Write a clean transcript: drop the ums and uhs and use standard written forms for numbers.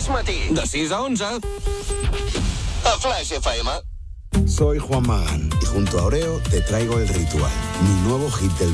Més Matí. De 6 a 11. A Flash FM. Soy Juan Magán y junto a Oreo te traigo El Ritual, mi nuevo hit del